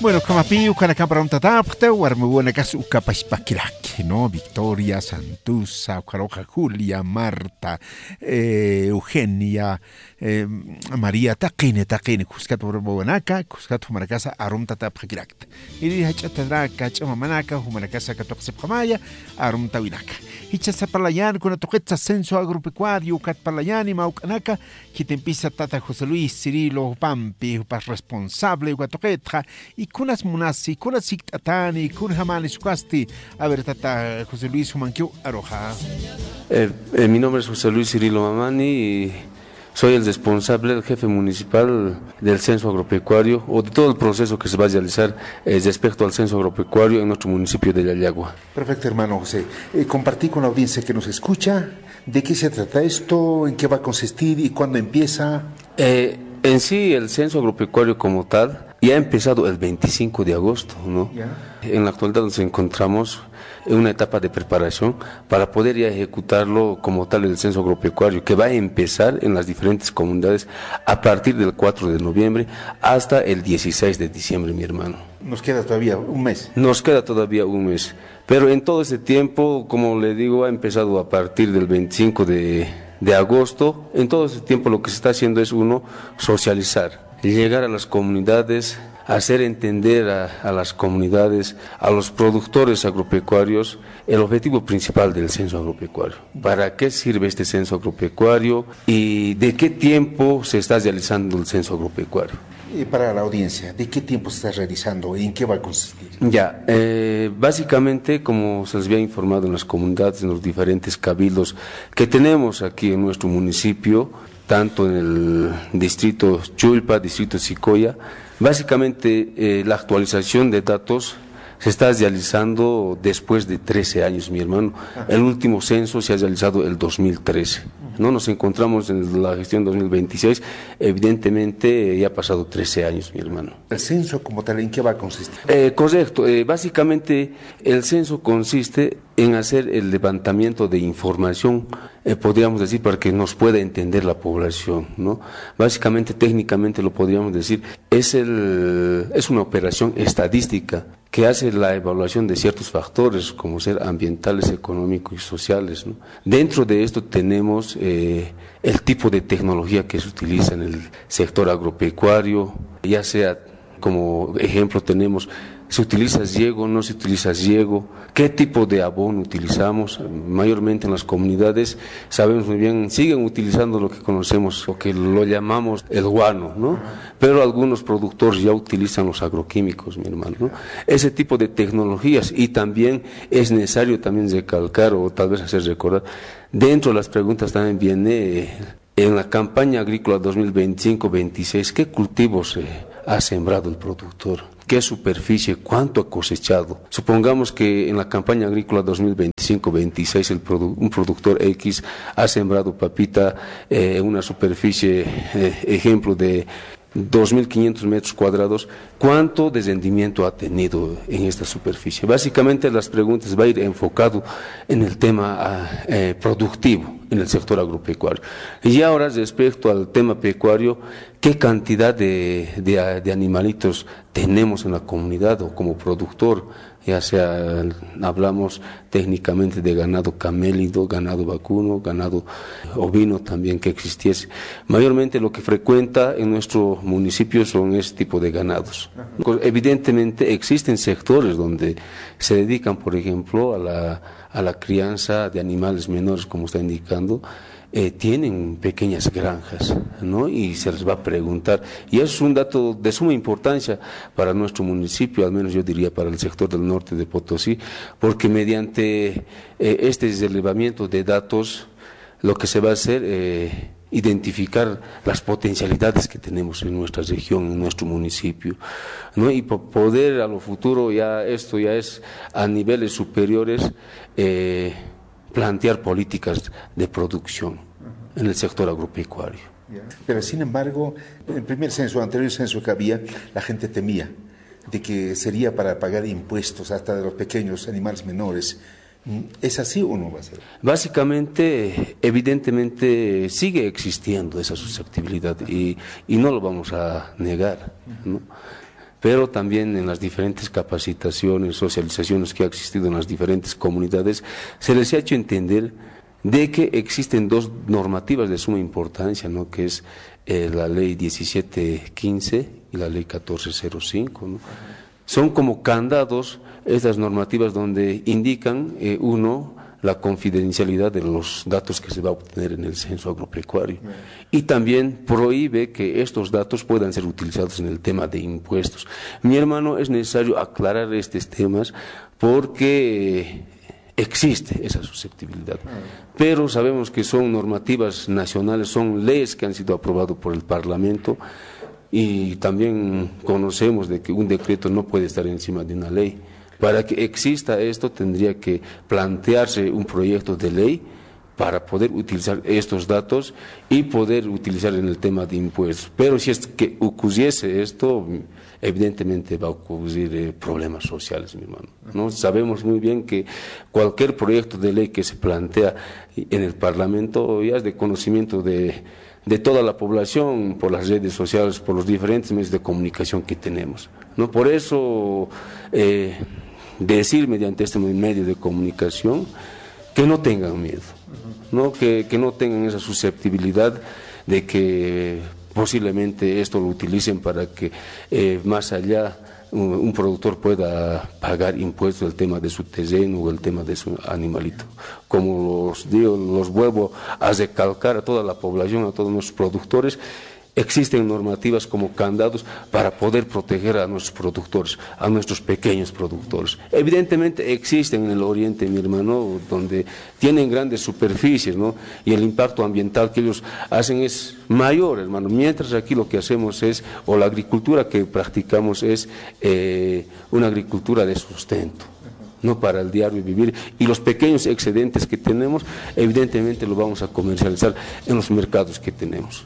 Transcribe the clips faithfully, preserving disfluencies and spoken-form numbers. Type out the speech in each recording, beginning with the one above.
Bueno, Kamapiu, Canacabra Tatapta, Warmuanakas Ucapaspakiraki, ¿no? Victoria, Santusa, Caroja, Julia, Marta, eh, Eugenia, eh, María, Taquine, Taquine, Cuscato Borboanaca, Cuscato Maracasa, Arum Tatapakirakt. Y dije, Chatraca, Chamamanaca, Humanacasa, Catoxepamaya, Arum Tawinaka. Y Chasapalayan, con la toqueta censo agropecuario, Catpalayan y Maucanaca, que te empieza Tata José Luis, Cirilo, Pampi, pas responsable, Guatoqueta, y kunas munasi, kunas siktatani, kun hamani sukasti. A ver, Tata José Luis Humanquio Aroja. Eh, eh, mi nombre es José Luis Cirilo Mamani y soy el responsable, el jefe municipal del censo agropecuario o de todo el proceso que se va a realizar eh, respecto al censo agropecuario en nuestro municipio de Yayagua. Perfecto, hermano José. Eh, compartí con la audiencia que nos escucha de qué se trata esto, en qué va a consistir y cuándo empieza. Eh, en sí, el censo agropecuario como tal ya ha empezado el veinticinco de agosto, ¿no? Yeah. En la actualidad nos encontramos en una etapa de preparación para poder ya ejecutarlo como tal el censo agropecuario, que va a empezar en las diferentes comunidades a partir del cuatro de noviembre hasta el dieciséis de diciembre, mi hermano. Nos queda todavía un mes. Nos queda todavía un mes, pero en todo ese tiempo, como le digo, ha empezado a partir del veinticinco de, de agosto. En todo ese tiempo lo que se está haciendo es uno, socializar, llegar a las comunidades, hacer entender a, a las comunidades, a los productores agropecuarios, el objetivo principal del censo agropecuario. ¿Para qué sirve este censo agropecuario y de qué tiempo se está realizando el censo agropecuario? Y para la audiencia, ¿de qué tiempo se está realizando y en qué va a consistir? Ya, eh, básicamente, como se les había informado en las comunidades, en los diferentes cabildos que tenemos aquí en nuestro municipio, tanto en el distrito Chulpa, distrito Sicoya, básicamente eh, la actualización de datos se está realizando después de trece años, mi hermano. El último censo se ha realizado el dos mil trece. No nos encontramos en la gestión dos mil veintiséis, evidentemente ya ha pasado trece años, mi hermano. ¿El censo como tal en qué va a consistir? Eh, correcto, eh, básicamente el censo consiste en hacer el levantamiento de información, eh, podríamos decir, para que nos pueda entender la población, ¿no? Básicamente, técnicamente lo podríamos decir, es, el, es una operación estadística que hace la evaluación de ciertos factores, como ser ambientales, económicos y sociales, ¿no? Dentro de esto tenemos eh, el tipo de tecnología que se utiliza en el sector agropecuario, ya sea, como ejemplo tenemos, ¿se utiliza riego, no se utiliza riego? ¿Qué tipo de abono utilizamos? Mayormente en las comunidades, sabemos muy bien, siguen utilizando lo que conocemos, lo que lo llamamos el guano, ¿no? Pero algunos productores ya utilizan los agroquímicos, mi hermano, ¿no? Ese tipo de tecnologías, y también es necesario también recalcar o tal vez hacer recordar, dentro de las preguntas también viene, eh, en la campaña agrícola dos mil veinticinco veintiséis, ¿qué cultivos eh, ha sembrado el productor? ¿Qué superficie? ¿Cuánto ha cosechado? Supongamos que en la campaña agrícola dos mil veinticinco veintiséis el produ un productor X ha sembrado papita en eh, una superficie, eh, ejemplo, de dos mil quinientos metros cuadrados. ¿Cuánto de rendimiento ha tenido en esta superficie? Básicamente las preguntas va a ir enfocado en el tema eh, productivo en el sector agropecuario. Y ahora, respecto al tema pecuario, ¿qué cantidad de, de, de animalitos tenemos en la comunidad o como productor? Ya sea, hablamos técnicamente de ganado camélido, ganado vacuno, ganado ovino también que existiese. Mayormente lo que frecuenta en nuestro municipio son este tipo de ganados. Evidentemente existen sectores donde se dedican, por ejemplo, a la, a la crianza de animales menores, como está indicando. Eh, tienen pequeñas granjas, ¿no? Y se les va a preguntar, y eso es un dato de suma importancia para nuestro municipio, al menos yo diría para el sector del norte de Potosí, porque mediante eh, este relevamiento de datos, lo que se va a hacer, eh, identificar las potencialidades que tenemos en nuestra región, en nuestro municipio, ¿no? Y por poder a lo futuro, ya esto ya es a niveles superiores, eh, plantear políticas de producción en el sector agropecuario. Pero sin embargo, en el primer censo, el anterior censo que había, la gente temía de que sería para pagar impuestos hasta de los pequeños animales menores. ¿Es así o no va a ser? Básicamente, evidentemente, sigue existiendo esa susceptibilidad y, y no lo vamos a negar, ¿no? pero también en las diferentes capacitaciones, socializaciones que ha existido en las diferentes comunidades, se les ha hecho entender de que existen dos normativas de suma importancia, ¿no? Que es eh, la ley diecisiete quince y la ley catorce cero cinco, ¿no? Son como candados estas normativas donde indican, eh, uno, la confidencialidad de los datos que se va a obtener en el censo agropecuario. Y también prohíbe que estos datos puedan ser utilizados en el tema de impuestos. Mi hermano, es necesario aclarar estos temas porque existe esa susceptibilidad. Pero sabemos que son normativas nacionales, son leyes que han sido aprobadas por el Parlamento, y también conocemos de que un decreto no puede estar encima de una ley. Para que exista esto tendría que plantearse un proyecto de ley para poder utilizar estos datos y poder utilizar en el tema de impuestos. Pero si es que ocurriese esto, evidentemente va a ocurrir eh, problemas sociales, mi hermano, ¿no? Sabemos muy bien que cualquier proyecto de ley que se plantea en el Parlamento ya es de conocimiento de, de toda la población por las redes sociales, por los diferentes medios de comunicación que tenemos, ¿no? Por eso, eh, decir mediante este medio de comunicación que no tengan miedo, ¿no? Que, que no tengan esa susceptibilidad de que posiblemente esto lo utilicen para que eh, más allá un, un productor pueda pagar impuestos del tema de su terreno o el tema de su animalito. Como los digo, los vuelvo a recalcar a toda la población, a todos nuestros productores. Existen normativas como candados para poder proteger a nuestros productores, a nuestros pequeños productores. Evidentemente existen en el oriente, mi hermano, donde tienen grandes superficies, ¿no? Y el impacto ambiental que ellos hacen es mayor, hermano. Mientras aquí lo que hacemos es, o la agricultura que practicamos es eh, una agricultura de sustento, no para el diario vivir, y los pequeños excedentes que tenemos, evidentemente lo vamos a comercializar en los mercados que tenemos.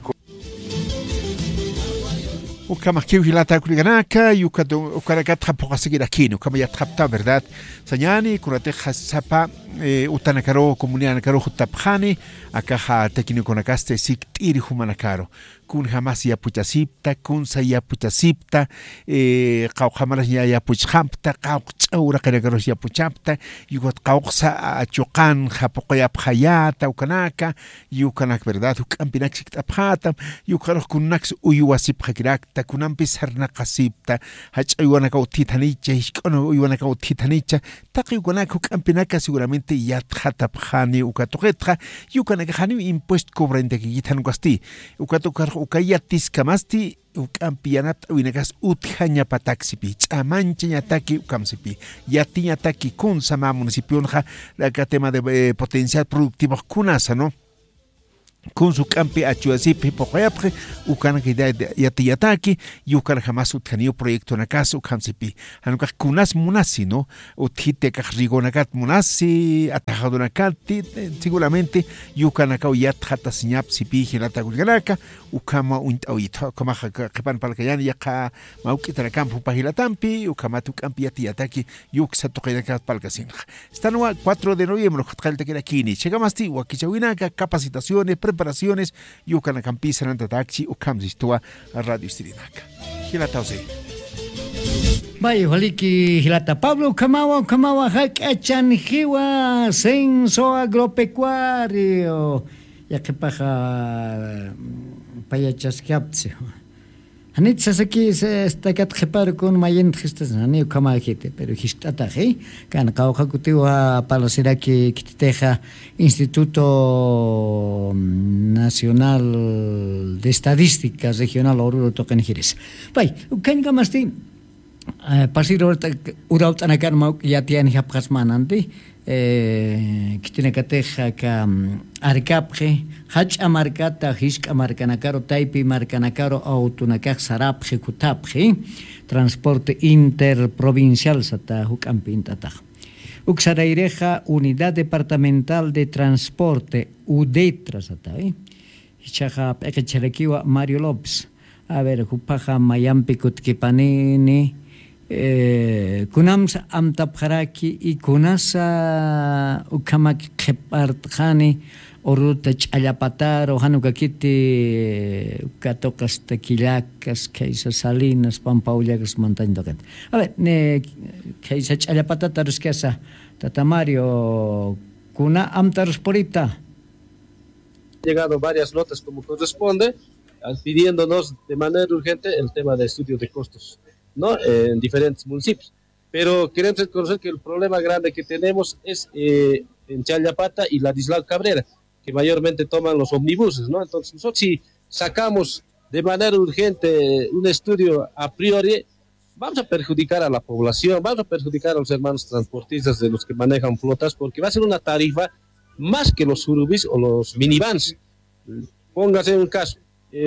Ukama kiu hilata kuliganaka yukado ukaragat hapokasigir aquí no kama yatrapta verdad sanyani kurate hasapa utanakaro komunianakaro hutapkhani akaha tekniko nakaste siktiri humanakaro kun hamas ya puchasipta kun saya puchasipta eh qawqamaras ya ya puchhampta qawqchaura qerakaro ya puchapta yugot qawqsa achuqan hapoqya phayata ukanaka yukanak verdad ukampinak siktapkhata yukaros kunaks uyuwasip khakirakta kunampis harnaqasipta hachaywanaka utithanicha hishkono uywanaka utithanicha taqi ukanaka ukampinaka seguramente yathatapkhani ukatoqetqa yukanaka hani impuesto cobrante que quitan guasti ukatokar ukayatis kamasti ukampianat winagas uthaña pataxipi chamancha ñataki ukamsipi yati ñataki kun sama municipionja la tema de eh, potencial productivo kunasa, ¿no? Con su campi achuasipi poqyapre ukana que yati yataki yukana jamás utanido proyecto na casa ukamsipi anuka kunas munasi, ¿no? Utite kajrigonakat munasi atajado nakati seguramente yukana ka yat hata siñap sipi hilata gulganaka ukama unt awito kama kapan palkayan yaka maukitara campo pahilatampi ukama tu campi yati yataki yuksa toqinakat palkasin. Estano cuatro de noviembre khalta kira kini llegamos ti wakichawinaka capacitaciones preparaciones yukana campi sananta taxi ukamsistua radio Stirinaka. Hilata ose. Vaya, Jualiki Hilata Pablo Kamawa Kamawa Hakachan Hiwa Censo Agropecuario ya que paja payachasquiapse. Anit sasaki se está cat reparo con mayen gestas ani kama kete pero histata he kan kauha kutiwa palosiraki kititeja Instituto Nacional de Estadísticas Regional Oruro Tokenjires. Bai, kan gamasti pasir uraut anakan mau yatian hapkasmananti eh kitinekateja ka arkapje hach amarkata hisk amarkanakaro taipi markanakaro autunakak sarapje kutapje transporte interprovincial sata hukampintata uksaraireja unidad departamental de transporte udetra sata eh chaja pekecherekiwa Mario López a ver hupaja mayampi kutkipanini Eh, kunams amtapharaki y kunasa ukamak kepartkhani oruta ch'allapataro hanuka kiti katocas tequillacas keisa salinas pampaullagas montaña. A ver, ne keisa ch'allapatata rusquesa tatamario kuna amtaros porita. Llegado varias notas como corresponde, pidiéndonos de manera urgente el tema de estudio de costos, ¿no? Eh, en diferentes municipios. Pero queremos reconocer que el problema grande que tenemos es eh, en Challapata y Ladislao Cabrera, que mayormente toman los omnibuses, ¿no? Entonces nosotros si sacamos de manera urgente un estudio a priori, vamos a perjudicar a la población, vamos a perjudicar a los hermanos transportistas de los que manejan flotas, porque va a ser una tarifa más que los surubis o los minivans. Póngase un caso,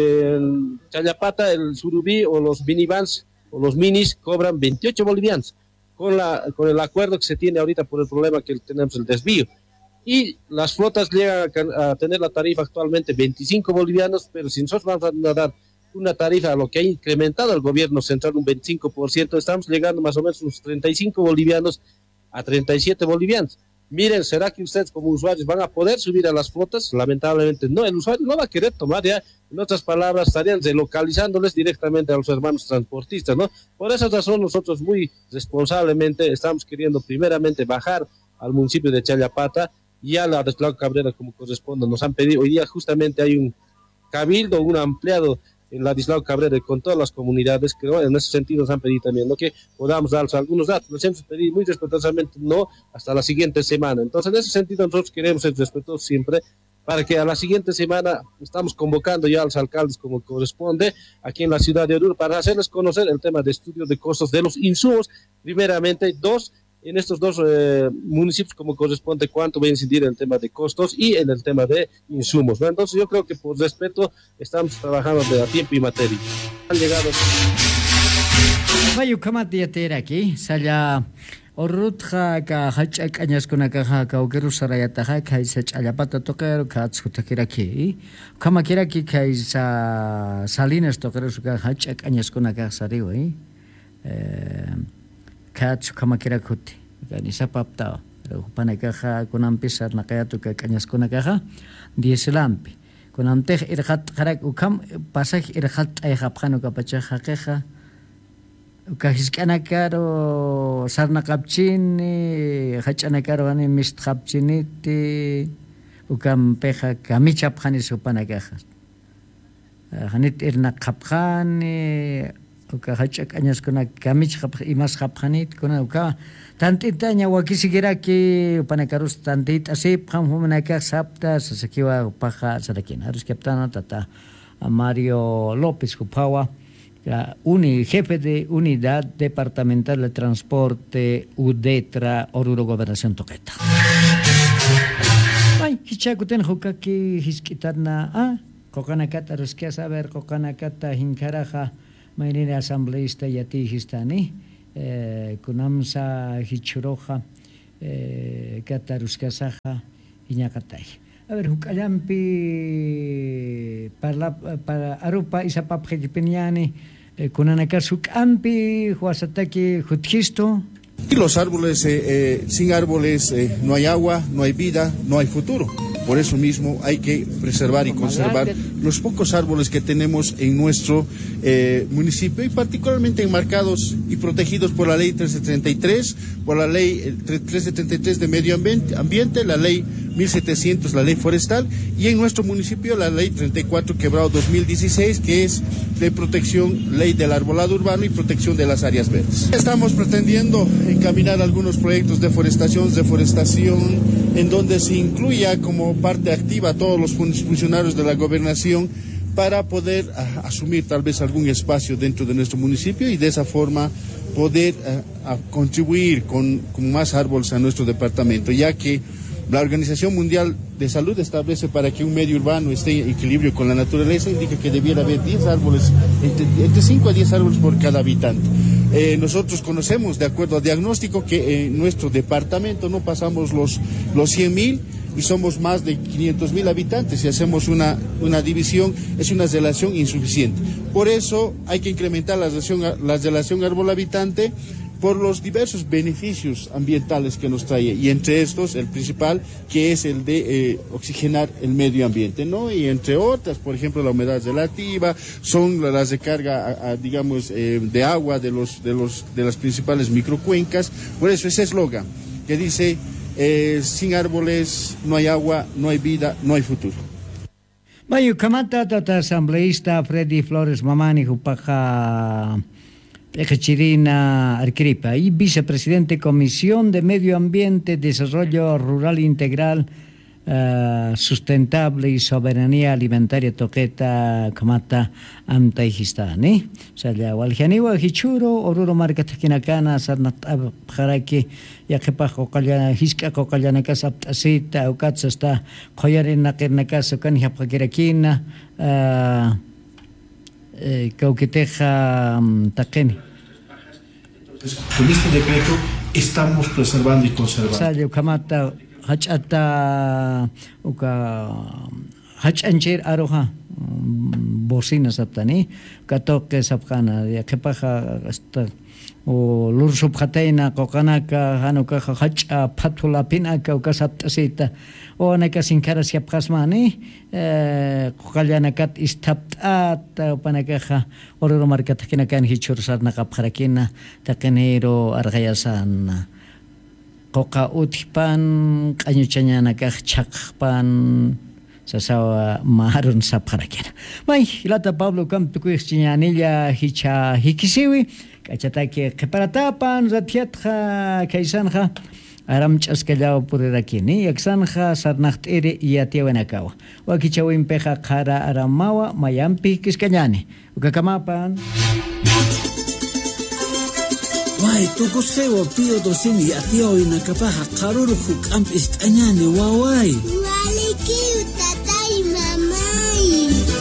en Challapata el surubí o los minivans o los minis cobran veintiocho bolivianos, con, la, con el acuerdo que se tiene ahorita por el problema que tenemos el desvío. Y las flotas llegan a, a tener la tarifa actualmente veinticinco bolivianos, pero si nosotros vamos a dar una tarifa a lo que ha incrementado el gobierno central un veinticinco por ciento, estamos llegando más o menos unos treinta y cinco bolivianos a treinta y siete bolivianos. Miren, ¿será que ustedes como usuarios van a poder subir a las flotas? Lamentablemente no, el usuario no va a querer tomar ya, en otras palabras, estarían relocalizándoles directamente a los hermanos transportistas, ¿no? Por esa razón nosotros muy responsablemente estamos queriendo primeramente bajar al municipio de Challapata y a la Ladislao Cabrera como corresponde. Nos han pedido, hoy día justamente hay un cabildo, un ampliado en Ladislao Cabrera con todas las comunidades, que en ese sentido nos han pedido también, ¿no?, que podamos darles algunos datos. Les hemos pedido muy respetuosamente no hasta la siguiente semana. Entonces, en ese sentido, nosotros queremos ser respetuosos siempre, para que a la siguiente semana estamos convocando ya a los alcaldes como corresponde aquí en la ciudad de Oruro para hacerles conocer el tema de estudio de costos de los insumos, primeramente. Dos, en estos dos eh, municipios como corresponde cuánto va a incidir en el tema de costos y en el tema de insumos, ¿no? Entonces yo creo que por respeto estamos trabajando de a tiempo y materia. Han llegado. Vayu kamati yatera aquí, salla orrutja ka hachak añas con acá ka ukeru sarayataja ka isach alapata toquero ka tsutakira aquí, kama kira aquí ka isa salinas toquero ka hachak añas con acá sariwa, eh Katsu kamakira kuti, ni sapaptao. Rupana caja con ampisar na kaya tu ka kanyas con caja, dieselampi. Con amtej irhat karak ukam pasaj irhat ay hapjano kapachaja queja. Ukahiskana caro sarna kapchini, hachana caro ani mist kapchiniti, ukam peja kamicha pjani supana caja. Hanit irna kapjani. Uka hachak añas con kamich y más japjanit con uka tantita ña wakisigira que panacarus tantita así pam humanaka sapta sasakiwa paja sarakin harus captana tata Mario López Cupawa, uni jefe de unidad departamental de transporte UDETRA Oruro Gobernación Toqueta. Ay, hichakuten hukaki hiskitarna ah kokanakata ruskia saber kokanakata hinkaraja Mayrina asambleísta yatijistani, eh, kunamsa hichuroja, eh, kataruskasaja, iñakatay. A ver, hukalampi para para arupa isapapjipiniani, eh, kunanakasuk ampi, huasataki jutjisto. Y los árboles, eh, eh, sin árboles eh, no hay agua, no hay vida, no hay futuro. Por eso mismo hay que preservar y conservar los pocos árboles que tenemos en nuestro eh, municipio y particularmente enmarcados y protegidos por la ley trescientos setenta y tres, por la ley trescientos setenta y tres de medio ambiente, la ley mil setecientos, la ley forestal, y en nuestro municipio la ley treinta y cuatro quebrado dos mil dieciséis, que es de protección, ley del arbolado urbano y protección de las áreas verdes. Estamos pretendiendo encaminar algunos proyectos de forestación, deforestación, en donde se incluya como parte activa a todos los funcionarios de la gobernación para poder a, asumir tal vez algún espacio dentro de nuestro municipio y de esa forma poder a, a contribuir con, con más árboles a nuestro departamento, ya que la Organización Mundial de Salud establece para que un medio urbano esté en equilibrio con la naturaleza, indica que debiera haber diez árboles, entre, entre cinco a diez árboles por cada habitante. Eh, nosotros conocemos, de acuerdo al diagnóstico, que en nuestro departamento no pasamos los, los cien mil y somos más de quinientos mil habitantes. Si hacemos una, una división, es una relación insuficiente. Por eso hay que incrementar la relación, la relación árbol-habitante por los diversos beneficios ambientales que nos trae, y entre estos el principal, que es el de eh, oxigenar el medio ambiente, ¿no? Y entre otras, por ejemplo, la humedad relativa, son las recarga, a, a, digamos, eh, de agua de los de los de las principales microcuencas. Por eso ese eslogan que dice eh, sin árboles no hay agua, no hay vida, no hay futuro. Bayu kamata tata asambleísta Freddy Flores Mamani Jupaja Pechirina Arcripa y vicepresidente Comisión de Medio Ambiente, Desarrollo Rural Integral, uh, Sustentable y Soberanía Alimentaria Toqueta Kamata Antaijistani. Salya Waljaniwa Hichuro, Oruro Marcatakinakana, Sarnat Haraki, Yakepajo Kaya Hiska Kokalanekas Aptasita, Ukatsasta, Koyarin Nakirnakas, Kanihapakirakin, uh, Cauqueteja Taqueni. Con este decreto estamos preservando y conservando. Salio Kamata Hachata Uka Hachancher Aroha Bocina Saptani, Katoke Sapkana, Yakepaja hasta o Lursubhateina, Kokanaka, Hanuka Hacha, Patula Pinaka, Ukasaptasita, o Naka Sinkara Siapkasmani, Kokalanakat Istaptat, Panakaja, Oro Markatakiнаkan Hichursar Nakapharakina, Takanero Argayasan, Koka Uthipan, Kanyuchanyanakach Chakpan, Sasawa Maharun Sapharakina. May, Hilata Pablo Kamtukuichinyanilla Hicha Hikisiwi. Kachataki keparatapan ratiatja kaisanja aram chaskallao purirakini yaksanja sarnachtiri yatiawenakawa wakichawin peja kara aramawa mayampi kiskallani ukakamapan Wai tukushewa pio dosini yatiao inakapaja karuru hukampis tañani wawai Waliki utatai mamai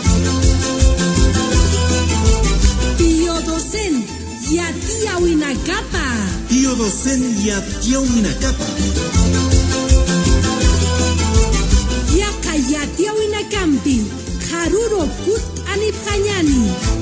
Pio dosen Yatia Winakapa. Pio docen yatia Winakapa. Yaka yatia Winakampi. Karuro kut anipanyani.